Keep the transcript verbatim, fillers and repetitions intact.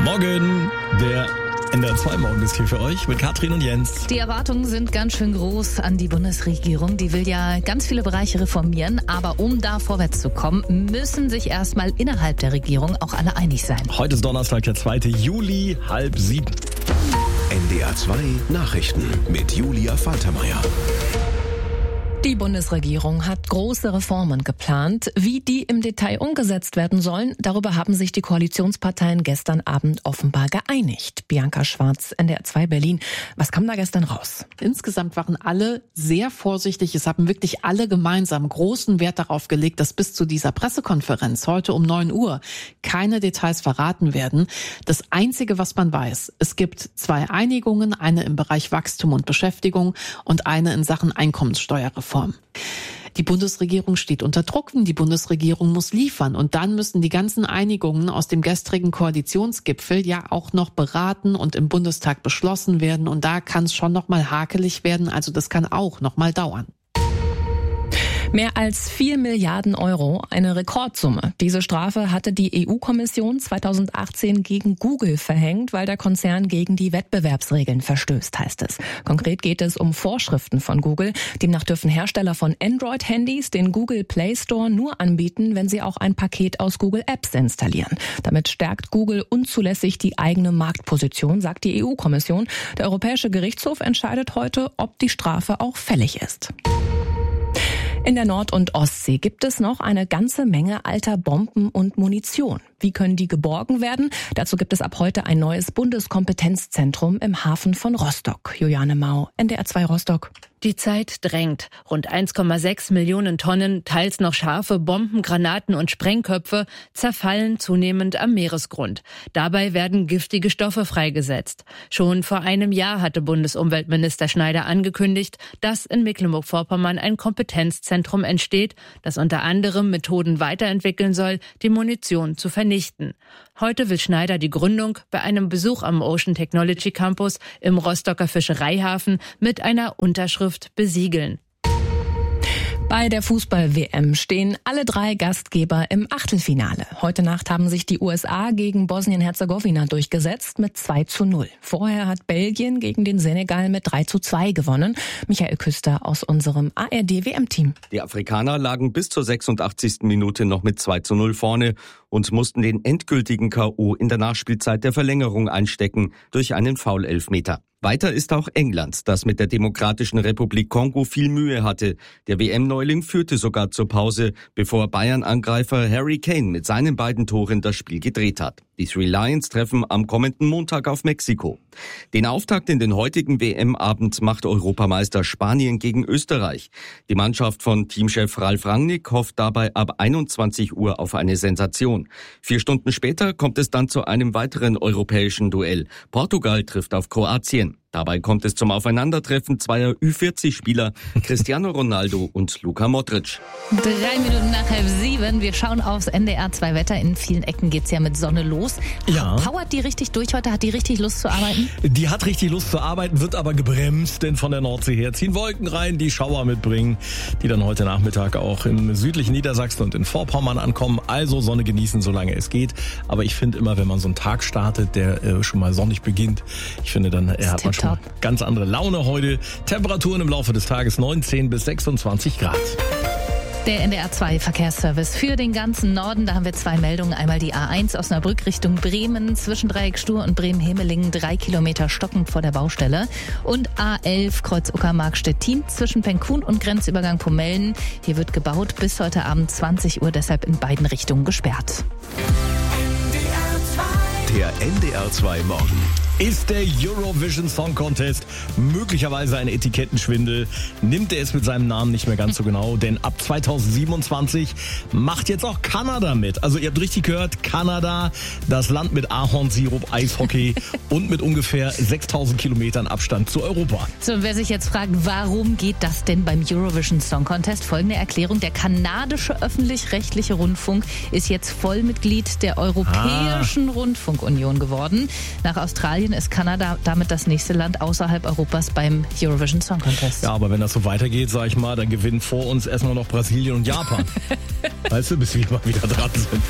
Morgen, der N D R zwei Morgen ist hier für euch mit Katrin und Jens. Die Erwartungen sind ganz schön groß an die Bundesregierung. Die will ja ganz viele Bereiche reformieren. Aber um da vorwärts zu kommen, müssen sich erstmal innerhalb der Regierung auch alle einig sein. Heute ist Donnerstag, der zweite Juli, halb sieben. N D R zwei Nachrichten mit Julia Faltermeier. Die Bundesregierung hat große Reformen geplant. Wie die im Detail umgesetzt werden sollen, darüber haben sich die Koalitionsparteien gestern Abend offenbar geeinigt. Bianca Schwarz, N D R zwei Berlin. Was kam da gestern raus? Insgesamt waren alle sehr vorsichtig. Es haben wirklich alle gemeinsam großen Wert darauf gelegt, dass bis zu dieser Pressekonferenz heute um neun Uhr keine Details verraten werden. Das Einzige, was man weiß, es gibt zwei Einigungen, eine im Bereich Wachstum und Beschäftigung und eine in Sachen Einkommenssteuerreform. Die Bundesregierung steht unter Druck, die Bundesregierung muss liefern und dann müssen die ganzen Einigungen aus dem gestrigen Koalitionsgipfel ja auch noch beraten und im Bundestag beschlossen werden und da kann es schon noch mal hakelig werden, also das kann auch noch mal dauern. Mehr als vier Milliarden Euro, eine Rekordsumme. Diese Strafe hatte die E U-Kommission zweitausendachtzehn gegen Google verhängt, weil der Konzern gegen die Wettbewerbsregeln verstößt, heißt es. Konkret geht es um Vorschriften von Google. Demnach dürfen Hersteller von Android-Handys den Google Play Store nur anbieten, wenn sie auch ein Paket aus Google Apps installieren. Damit stärkt Google unzulässig die eigene Marktposition, sagt die E U-Kommission. Der Europäische Gerichtshof entscheidet heute, ob die Strafe auch fällig ist. In der Nord- und Ostsee gibt es noch eine ganze Menge alter Bomben und Munition. Wie können die geborgen werden? Dazu gibt es ab heute ein neues Bundeskompetenzzentrum im Hafen von Rostock. Juliane Mau, N D R zwei Rostock. Die Zeit drängt. Rund eins Komma sechs Millionen Tonnen, teils noch scharfe Bomben, Granaten und Sprengköpfe zerfallen zunehmend am Meeresgrund. Dabei werden giftige Stoffe freigesetzt. Schon vor einem Jahr hatte Bundesumweltminister Schneider angekündigt, dass in Mecklenburg-Vorpommern ein Kompetenzzentrum entsteht, das unter anderem Methoden weiterentwickeln soll, die Munition zu vernichten. Heute will Schneider die Gründung bei einem Besuch am Ocean Technology Campus im Rostocker Fischereihafen mit einer Unterschrift besiegeln. Bei der Fußball-W M stehen alle drei Gastgeber im Achtelfinale. Heute Nacht haben sich die U S A gegen Bosnien-Herzegowina durchgesetzt mit zwei zu null. Vorher hat Belgien gegen den Senegal mit drei zu zwei gewonnen. Michael Küster aus unserem A R D-W M-Team. Die Afrikaner lagen bis zur sechsundachtzigsten Minute noch mit zwei zu null vorne und mussten den endgültigen K O in der Nachspielzeit der Verlängerung einstecken durch einen Foul-Elfmeter. Weiter ist auch England, das mit der Demokratischen Republik Kongo viel Mühe hatte. Der W M-Neuling führte sogar zur Pause, bevor Bayern-Angreifer Harry Kane mit seinen beiden Toren das Spiel gedreht hat. Die Three Lions treffen am kommenden Montag auf Mexiko. Den Auftakt in den heutigen W M-Abend macht Europameister Spanien gegen Österreich. Die Mannschaft von Teamchef Ralf Rangnick hofft dabei ab einundzwanzig Uhr auf eine Sensation. Vier Stunden später kommt es dann zu einem weiteren europäischen Duell. Portugal trifft auf Kroatien. Dabei kommt es zum Aufeinandertreffen zweier Ü vierzig Spieler, Cristiano Ronaldo und Luka Modric. Drei Minuten nach halb sieben. Wir schauen aufs N D R zwei Wetter. In vielen Ecken geht's ja mit Sonne los. Ja. Powert die richtig durch heute? Hat die richtig Lust zu arbeiten? Die hat richtig Lust zu arbeiten, wird aber gebremst, denn von der Nordsee her ziehen Wolken rein, die Schauer mitbringen, die dann heute Nachmittag auch im südlichen Niedersachsen und in Vorpommern ankommen. Also Sonne genießen, solange es geht. Aber ich finde immer, wenn man so einen Tag startet, der äh, schon mal sonnig beginnt, ich finde, dann äh, hat man schon ganz andere Laune heute. Temperaturen im Laufe des Tages neunzehn bis sechsundzwanzig Grad. Der N D R zwei Verkehrsservice für den ganzen Norden. Da haben wir zwei Meldungen. Einmal die A eins Osnabrück Richtung Bremen. Zwischen Dreieckstuhr und Bremen-Hemelingen drei Kilometer stockend vor der Baustelle. Und A elf Kreuz Uckermark-Stettin zwischen Penkun und Grenzübergang Pomellen. Hier wird gebaut bis heute Abend zwanzig Uhr, deshalb in beiden Richtungen gesperrt. Der N D R zwei Morgen. Ist der Eurovision Song Contest möglicherweise ein Etikettenschwindel? Nimmt er es mit seinem Namen nicht mehr ganz so genau? Denn ab zweitausendsiebenundzwanzig macht jetzt auch Kanada mit. Also ihr habt richtig gehört, Kanada, das Land mit Ahornsirup, Eishockey und mit ungefähr sechstausend Kilometern Abstand zu Europa. So, und wer sich jetzt fragt, warum geht das denn beim Eurovision Song Contest? Folgende Erklärung. Der kanadische öffentlich-rechtliche Rundfunk ist jetzt Vollmitglied der Europäischen ah. Rundfunkunion geworden. Nach Australien ist Kanada damit das nächste Land außerhalb Europas beim Eurovision Song Contest. Ja, aber wenn das so weitergeht, sag ich mal, dann gewinnen vor uns erstmal noch Brasilien und Japan. Weißt du, bis wir mal wieder dran sind.